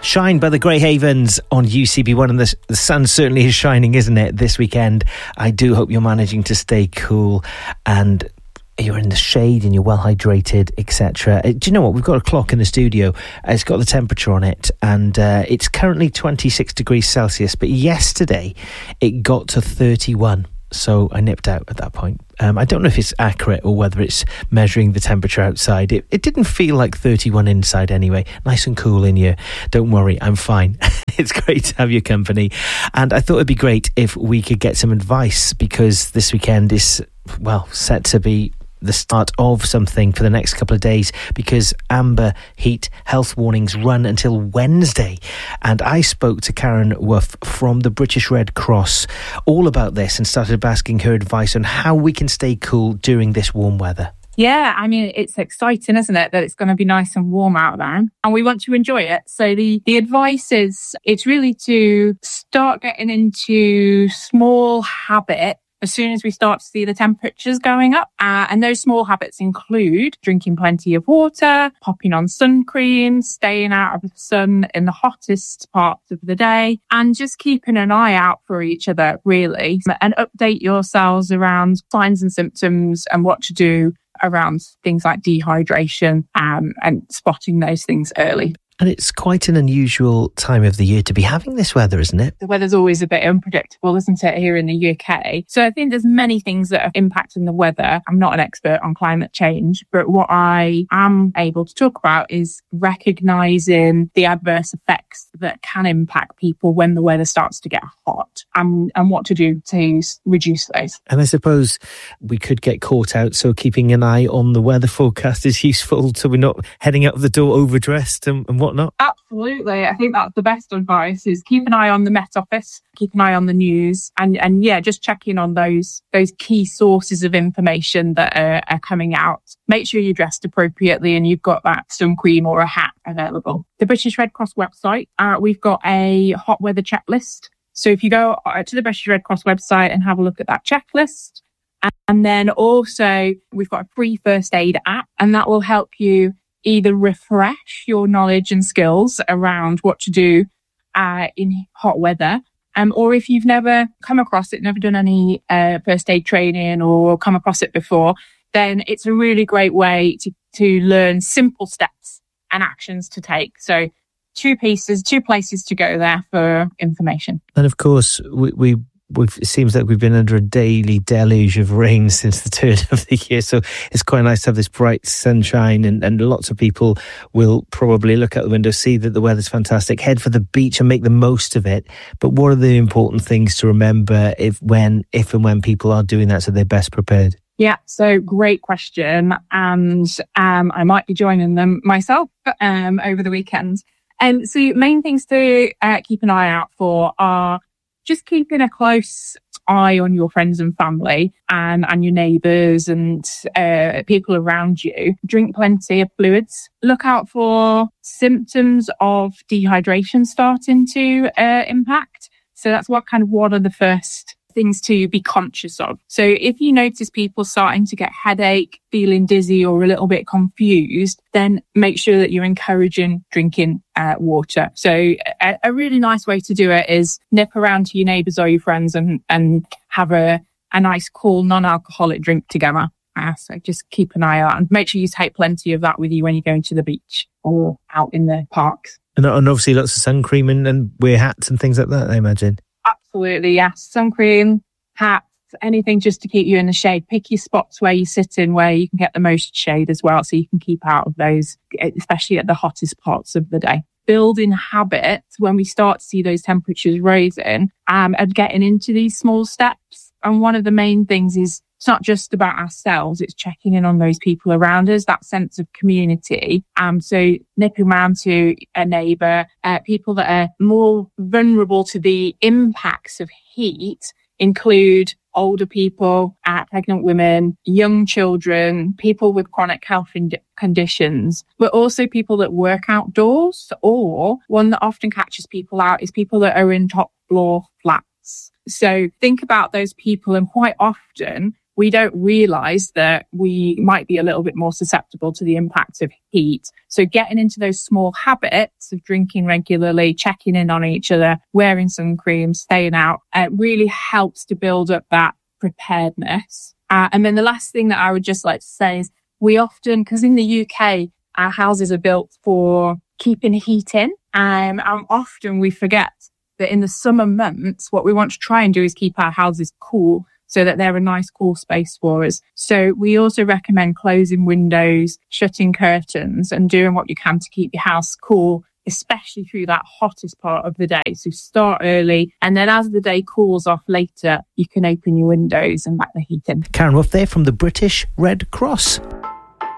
Shine by the Grey Havens on UCB1, and the sun certainly is shining, isn't it, this weekend? I do hope you're managing to stay cool and you're in the shade and you're well hydrated, etc. Do you know what? We've got a clock in the studio. It's got the temperature on it, and it's currently 26 degrees Celsius, but yesterday it got to 31. So I nipped out at that point. I don't know if it's accurate or whether it's measuring the temperature outside. It didn't feel like 31 inside anyway. Nice and cool in here. Don't worry, I'm fine. It's great to have your company. And I thought it'd be great if we could get some advice, because this weekend is, well, set to be the start of something for the next couple of days, because amber heat health warnings run until Wednesday. And I spoke to Karen Wolf from the British Red Cross all about this and started asking her advice on how we can stay cool during this warm weather. Yeah, I mean, it's exciting, isn't it, that it's going to be nice and warm out there, and we want to enjoy it. So the advice is, it's really to start getting into small habits as soon as we start to see the temperatures going up. And those small habits include drinking plenty of water, popping on sun cream, staying out of the sun in the hottest parts of the day, and just keeping an eye out for each other, really, and update yourselves around signs and symptoms and what to do around things like dehydration, and spotting those things early. And it's quite an unusual time of the year to be having this weather, isn't it? The weather's always a bit unpredictable, isn't it, here in the UK? So I think there's many things that are impacting the weather. I'm not an expert on climate change, but what I am able to talk about is recognising the adverse effects that can impact people when the weather starts to get hot, and what to do to reduce those. And I suppose we could get caught out, so keeping an eye on the weather forecast is useful, so we're not heading out of the door overdressed and whatnot. Absolutely. I think that's the best advice, is keep an eye on the Met Office, keep an eye on the news, and yeah, just check in on those key sources of information that are coming out. Make sure you're dressed appropriately and you've got that sun cream or a hat available. The British Red Cross website, we've got a hot weather checklist. So if you go to the British Red Cross website and have a look at that checklist, and then also we've got a free first aid app, and that will help you either refresh your knowledge and skills around what to do in hot weather, or if you've never come across it, never done any first aid training or come across it before, then it's a really great way to learn simple steps and actions to take. So two places to go there for information. And of course, it seems like we've been under a daily deluge of rain since the turn of the year, so it's quite nice to have this bright sunshine, and lots of people will probably look out the window, see that the weather's fantastic, head for the beach and make the most of it. But what are the important things to remember if and when people are doing that, so they're best prepared? Yeah, so great question, and I might be joining them myself over the weekend. So main things to keep an eye out for are just keeping a close eye on your friends and family and your neighbours and people around you. Drink plenty of fluids. Look out for symptoms of dehydration starting to impact. So that's what are the first things to be conscious of. So if you notice people starting to get headache, feeling dizzy or a little bit confused, then make sure that you're encouraging drinking water. So a really nice way to do it is nip around to your neighbours or your friends and have a nice cool non-alcoholic drink together. So just keep an eye out and make sure you take plenty of that with you when you're going to the beach or out in the parks. And obviously lots of sun cream and wear hats and things like that, I imagine. Absolutely, yes. Sun cream, hats, anything just to keep you in the shade. Pick your spots where you sit in, where you can get the most shade as well, so you can keep out of those, especially at the hottest parts of the day. Building habits when we start to see those temperatures rising, and getting into these small steps. And one of the main things is it's not just about ourselves, it's checking in on those people around us, that sense of community. So nipping around to a neighbour, people that are more vulnerable to the impacts of heat include older people, pregnant women, young children, people with chronic health conditions, but also people that work outdoors, or one that often catches people out is people that are in top floor flats. So think about those people, and quite often we don't realise that we might be a little bit more susceptible to the impact of heat. So getting into those small habits of drinking regularly, checking in on each other, wearing sun cream, staying out, really helps to build up that preparedness. And then the last thing that I would just like to say is we often, because in the UK, our houses are built for keeping heat in. And often we forget that in the summer months, what we want to try and do is keep our houses cool so that they're a nice cool space for us. So we also recommend closing windows, shutting curtains and doing what you can to keep your house cool, especially through that hottest part of the day. So start early, and then as the day cools off later, you can open your windows and let the heat in. Karen Rough there from the British Red Cross.